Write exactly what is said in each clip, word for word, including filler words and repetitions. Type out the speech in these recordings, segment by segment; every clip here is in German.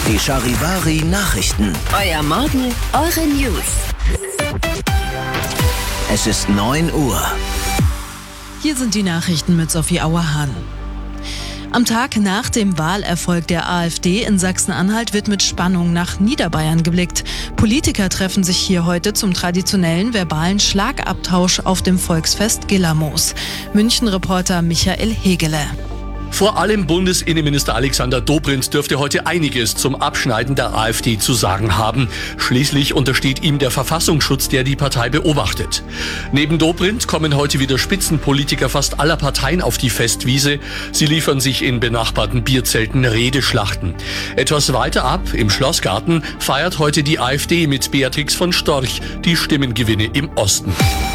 Die Charivari Nachrichten. Euer Morgen, eure News. Es ist neun Uhr. Hier sind die Nachrichten mit Sophie Auerhahn. Am Tag nach dem Wahlerfolg der AfD in Sachsen-Anhalt wird mit Spannung nach Niederbayern geblickt. Politiker treffen sich hier heute zum traditionellen verbalen Schlagabtausch auf dem Volksfest Gillermoos. München-Reporter Michael Hegele. Vor allem Bundesinnenminister Alexander Dobrindt dürfte heute einiges zum Abschneiden der AfD zu sagen haben. Schließlich untersteht ihm der Verfassungsschutz, der die Partei beobachtet. Neben Dobrindt kommen heute wieder Spitzenpolitiker fast aller Parteien auf die Festwiese. Sie liefern sich in benachbarten Bierzelten Redeschlachten. Etwas weiter ab, im Schlossgarten, feiert heute die AfD mit Beatrix von Storch die Stimmengewinne im Osten.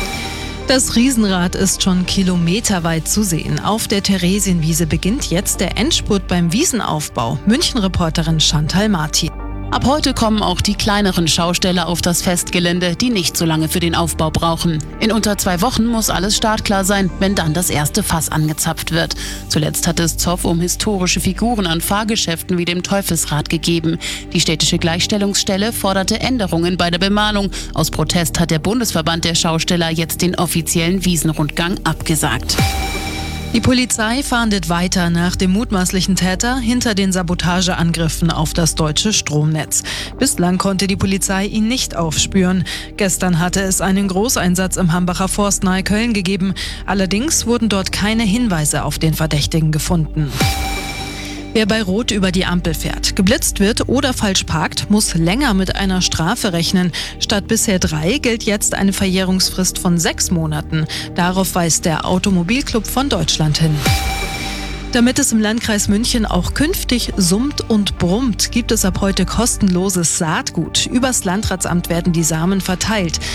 Das Riesenrad ist schon kilometerweit zu sehen. Auf der Theresienwiese beginnt jetzt der Endspurt beim Wiesenaufbau. München-Reporterin Chantal Martin. Ab heute kommen auch die kleineren Schausteller auf das Festgelände, die nicht so lange für den Aufbau brauchen. In unter zwei Wochen muss alles startklar sein, wenn dann das erste Fass angezapft wird. Zuletzt hat es Zoff um historische Figuren an Fahrgeschäften wie dem Teufelsrad gegeben. Die städtische Gleichstellungsstelle forderte Änderungen bei der Bemalung. Aus Protest hat der Bundesverband der Schausteller jetzt den offiziellen Wiesenrundgang abgesagt. Die Polizei fahndet weiter nach dem mutmaßlichen Täter hinter den Sabotageangriffen auf das deutsche Stromnetz. Bislang konnte die Polizei ihn nicht aufspüren. Gestern hatte es einen Großeinsatz im Hambacher Forst nahe Köln gegeben. Allerdings wurden dort keine Hinweise auf den Verdächtigen gefunden. Wer bei Rot über die Ampel fährt, geblitzt wird oder falsch parkt, muss länger mit einer Strafe rechnen. Statt bisher drei gilt jetzt eine Verjährungsfrist von sechs Monaten. Darauf weist der Automobilclub von Deutschland hin. Damit es im Landkreis München auch künftig summt und brummt, gibt es ab heute kostenloses Saatgut. Übers Landratsamt werden die Samen verteilt.